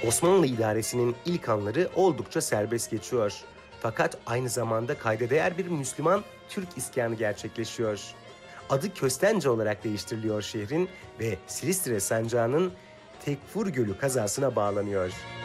Osmanlı idaresinin ilk anları oldukça serbest geçiyor. Fakat aynı zamanda kayda değer bir Müslüman Türk isyanı gerçekleşiyor. Adı Köstence olarak değiştiriliyor şehrin ve Silistire sancağının Tekfur Gölü kazasına bağlanıyor.